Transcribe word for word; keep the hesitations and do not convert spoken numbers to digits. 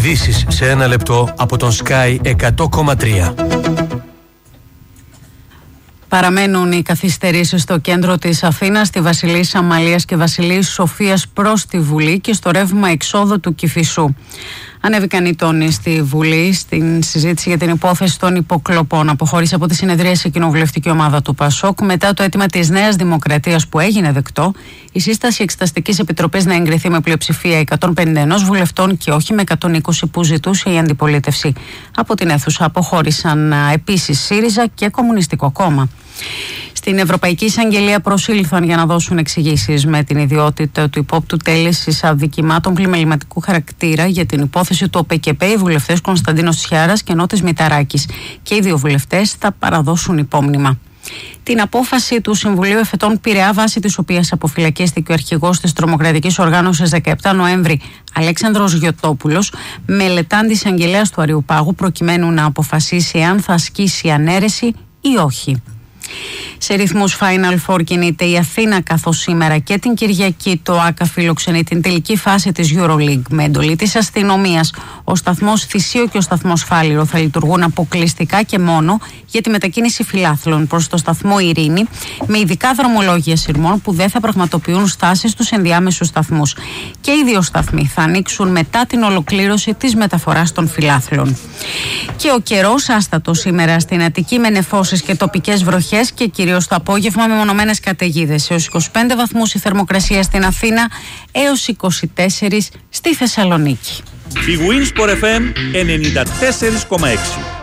Ειδήσεις σε ένα λεπτό από τον Sky εκατό κόμμα τρία. Παραμένουν οι καθυστερήσεις στο κέντρο της Αθήνας, στη Βασιλίσσα Αμαλίας και Βασιλής Σοφίας προς τη Βουλή και στο ρεύμα εξόδου του Κηφισού. Ανέβηκαν οι τόνοι στη Βουλή στην συζήτηση για την υπόθεση των υποκλοπών. Αποχώρησε από τη συνεδρίαση η κοινοβουλευτική ομάδα του ΠΑΣΟΚ μετά το αίτημα της Νέας Δημοκρατίας που έγινε δεκτό, η σύσταση Εξεταστικής Επιτροπής να εγκριθεί με πλειοψηφία εκατόν πενήντα ένα βουλευτών και όχι με εκατόν είκοσι που ζητούσε η αντιπολίτευση. Από την αίθουσα αποχώρησαν επίσης ΣΥΡΙΖΑ και Κομμουνιστικό Κόμμα. Στην Ευρωπαϊκή Εισαγγελία προσήλθαν για να δώσουν εξηγήσεις με την ιδιότητα του υπόπτου τέλεσης αδικημάτων πλημεληματικού χαρακτήρα για την υπόθεση του ΟΠΕΚΕΠΕ οι βουλευτές Κωνσταντίνος Τσιάρας και Νότης Μηταράκης. Και οι δύο βουλευτές θα παραδώσουν υπόμνημα. Την απόφαση του Συμβουλίου Εφετών Πειραιά, βάσει της οποίας αποφυλακίστηκε ο αρχηγός της τρομοκρατικής οργάνωσης δεκαεπτά Νοέμβρη, Αλέξανδρος Γιωτόπουλος, μελετάν της εισαγγελέας του Αριουπάγου προκειμένου να αποφασίσει αν θα ασκήσει ανέρεση ή όχι. Σε ρυθμούς Final Four κινείται η Αθήνα, καθώς σήμερα και την Κυριακή το ΆΚΑ φιλοξενεί την τελική φάση της EuroLeague. Με εντολή της αστυνομίας, ο σταθμός Θησίο και ο σταθμός Φάληρο θα λειτουργούν αποκλειστικά και μόνο για τη μετακίνηση φιλάθλων προς το σταθμό Ειρήνη, με ειδικά δρομολόγια σειρμών που δεν θα πραγματοποιούν στάσεις στους ενδιάμεσους σταθμούς. Και οι δύο σταθμοί θα ανοίξουν μετά την ολοκλήρωση της μεταφοράς των φιλάθλων. Και ο καιρός άστατος σήμερα στην Αττική, με νεφώσεις και τοπικές βροχές και κυρίως το απόγευμα με μονομένες καταιγίδες. Έως είκοσι πέντε βαθμούς η θερμοκρασία στην Αθήνα, έως είκοσι τέσσερα στη Θεσσαλονίκη. Η Winsport εφ εμ ενενήντα τέσσερα κόμμα έξι.